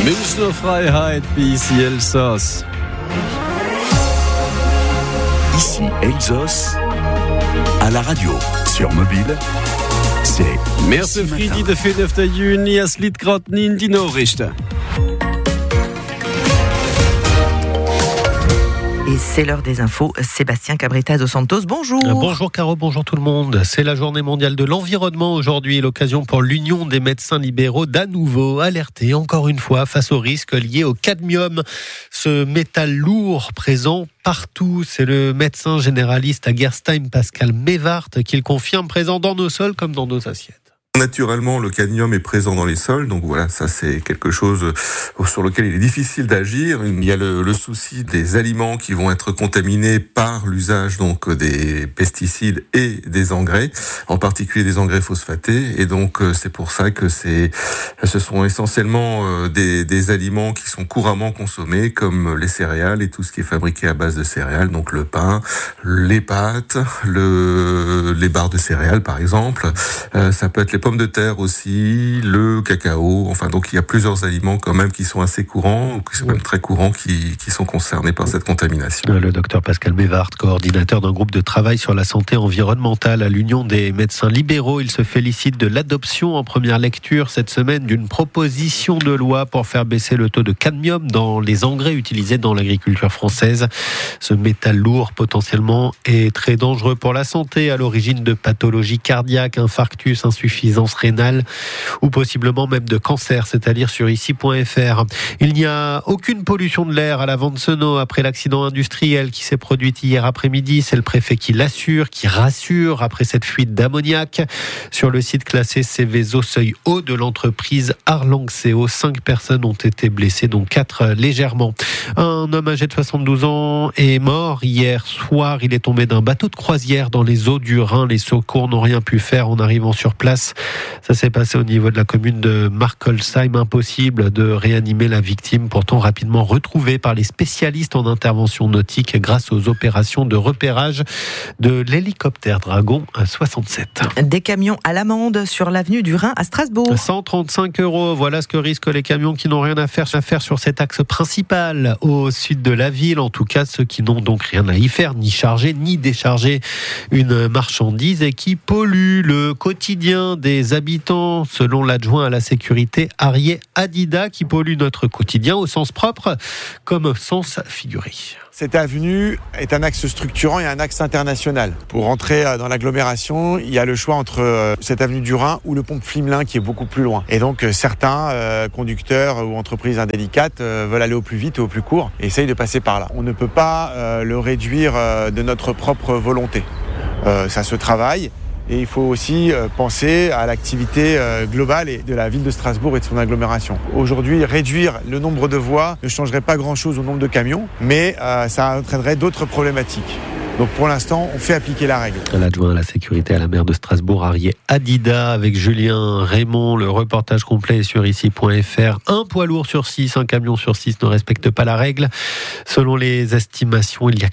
Münchner Freiheit bis Elsass. Ici Elsass, à la radio, sur mobile, c'est Merci Friedi, der 5. Juni, es liegt gerade in die Nachrichten. Et c'est l'heure des infos. Sébastien Cabrita dos Santos, bonjour. Bonjour Caro, bonjour tout le monde. C'est la journée mondiale de l'environnement aujourd'hui, l'occasion pour l'Union des médecins libéraux d'à nouveau alerter encore une fois face aux risques liés au cadmium, ce métal lourd présent partout. C'est le médecin généraliste à Gerstheim, Pascal Mewart, qui le confirme, présent dans nos sols comme dans nos assiettes. Naturellement, le cadmium est présent dans les sols, donc voilà, ça c'est quelque chose sur lequel il est difficile d'agir. Il y a le souci des aliments qui vont être contaminés par l'usage donc des pesticides et des engrais, en particulier des engrais phosphatés, et donc c'est pour ça que ce sont essentiellement des aliments qui sont couramment consommés, comme les céréales et tout ce qui est fabriqué à base de céréales, donc le pain, les pâtes, les barres de céréales par exemple, ça peut être les pommes de terre aussi, le cacao, enfin donc il y a plusieurs aliments quand même qui sont assez courants, ou qui sont même très courants, qui sont concernés par cette contamination. Le docteur Pascal Mewart, coordinateur d'un groupe de travail sur la santé environnementale à l'Union des médecins libéraux, il se félicite de l'adoption en première lecture cette semaine d'une proposition de loi pour faire baisser le taux de cadmium dans les engrais utilisés dans l'agriculture française. Ce métal lourd potentiellement est très dangereux pour la santé, à l'origine de pathologies cardiaques, infarctus, insuffisance rénale ou possiblement même de cancer, c'est à dire sur ici.fr. Il n'y a aucune pollution de l'air à la Ventsenau après l'accident industriel qui s'est produit hier après-midi. C'est le préfet qui l'assure, qui rassure après cette fuite d'ammoniac. Sur le site classé Céveso seuil haut de l'entreprise Arlanxeo, 5 personnes ont été blessées, dont 4 légèrement. Un homme âgé de 72 ans est mort hier soir. Il est tombé d'un bateau de croisière dans les eaux du Rhin. Les secours n'ont rien pu faire en arrivant sur place. Ça s'est passé au niveau de la commune de Markolsheim. Impossible de réanimer la victime, pourtant rapidement retrouvée par les spécialistes en intervention nautique grâce aux opérations de repérage de l'hélicoptère Dragon 67. Des camions à l'amende sur l'avenue du Rhin à Strasbourg. 135 €, voilà ce que risquent les camions qui n'ont rien à faire sur cet axe principal au sud de la ville. En tout cas, ceux qui n'ont donc rien à y faire, ni charger, ni décharger une marchandise et qui polluent le quotidien des habitants, selon l'adjoint à la sécurité Arié Adida, qui pollue notre quotidien au sens propre comme au sens figuré. Cette avenue est un axe structurant et un axe international. Pour rentrer dans l'agglomération, il y a le choix entre cette avenue du Rhin ou le pont de Flimelin qui est beaucoup plus loin. Et donc certains conducteurs ou entreprises indélicates veulent aller au plus vite et au plus court et essayent de passer par là. On ne peut pas le réduire de notre propre volonté. Ça se travaille. Et il faut aussi penser à l'activité globale de la ville de Strasbourg et de son agglomération. Aujourd'hui, réduire le nombre de voies ne changerait pas grand-chose au nombre de camions, mais ça entraînerait d'autres problématiques. Donc pour l'instant, on fait appliquer la règle. L'adjoint à la sécurité à la maire de Strasbourg, Arié Adida, avec Julien Raymond. Le reportage complet est sur ici.fr. Un poids lourd sur 6, un camion sur 6 ne respecte pas la règle. Selon les estimations, il y a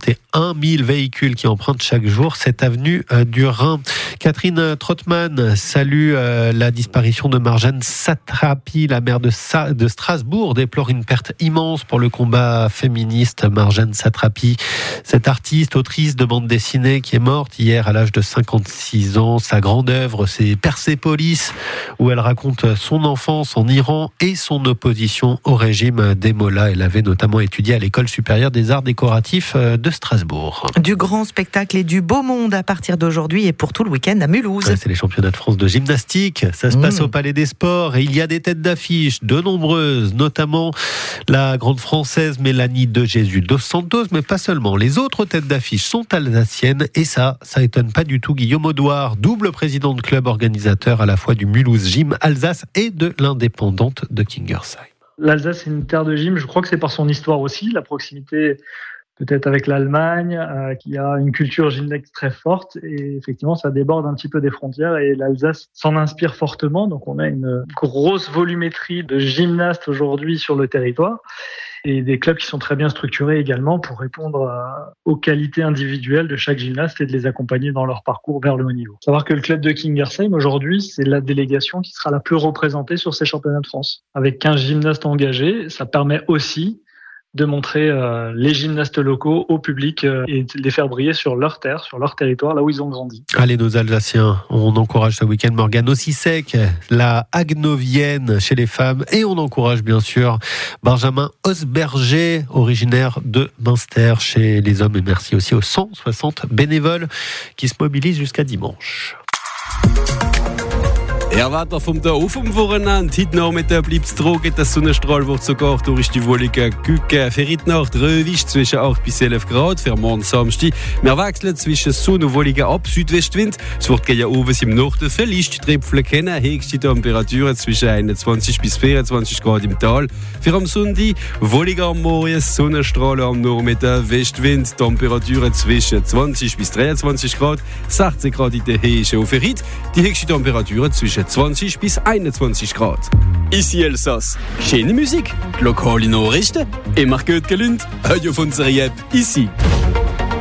41 000 véhicules qui empruntent chaque jour cette avenue du Rhin. Catherine Trottmann salue la disparition de Marjane Satrapi. La maire de Strasbourg déplore une perte immense pour le combat féministe. Marjane Satrapi, cette artiste, autrice de bande dessinée qui est morte hier à l'âge de 56 ans. Sa grande œuvre, c'est Persépolis, où elle raconte son enfance en Iran et son opposition au régime des Mollahs. Elle avait notamment étudié à l'École supérieure des arts décoratifs de Strasbourg. Du grand spectacle et du beau monde à partir d'aujourd'hui et pour tout le week-end à Mulhouse. Ouais, c'est les championnats de France de gymnastique. Ça se passe au Palais des Sports et il y a des têtes d'affiche, de nombreuses, notamment la grande française Mélanie de Jésus dos Santos, mais pas seulement. Les autres têtes d'affiche sont alsaciennes et ça étonne pas du tout Guillaume Audouard, double président de club organisateur à la fois du Mulhouse Gym Alsace et de l'indépendante de Kingersheim. L'Alsace, c'est une terre de gym. Je crois que c'est par son histoire aussi, la proximité peut-être avec l'Allemagne, qui a une culture gymnastique très forte. Et effectivement, ça déborde un petit peu des frontières et l'Alsace s'en inspire fortement. Donc, on a une grosse volumétrie de gymnastes aujourd'hui sur le territoire. et des clubs qui sont très bien structurés également pour répondre aux qualités individuelles de chaque gymnaste et de les accompagner dans leur parcours vers le haut niveau. Savoir que le club de Kingersheim, aujourd'hui, c'est la délégation qui sera la plus représentée sur ces championnats de France. Avec 15 gymnastes engagés, ça permet aussi de montrer les gymnastes locaux au public et de les faire briller sur leur terre, sur leur territoire, là où ils ont grandi. Allez, nos Alsaciens, on encourage ce week-end Morgane Ossisek, la Hagnovienne chez les femmes, et on encourage bien sûr Benjamin Osberger, originaire de Münster chez les hommes, et merci aussi aux 160 bénévoles qui se mobilisent jusqu'à dimanche. Wetter vom da auf dem Wochenende. Heute Nachmittag bleibt es trocken. Der Sonnenstrahl wird sogar durch die wollige Küke. Für heute Nacht röwisch zwischen 8 bis 11 Grad. Für morgen Samstag. Wir wechseln zwischen Sonne und wollige ab Südwestwind. Es wird gegen oben im Norden vielleicht Tröpfchen kennen. Höchste Temperaturen zwischen 21 bis 24 Grad im Tal. Für am Sonntag wollige am Morgen, Sonnenstrahlen am Nachmittag, Westwind, Temperaturen zwischen 20 bis 23 Grad, 16 Grad in der Höhe. Und für heute die höchste Temperaturen zwischen 20 bis 21 Grad. Ici Elsass. Schöne Musik, lokale Nachrichten, immer gut gelünt, Radio von unserer App, ici.